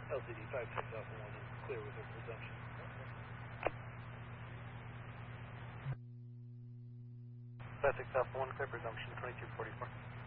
LCD 5 takes off 1 is clear with the presumption. 5 takes off 1, clear presumption, 2244.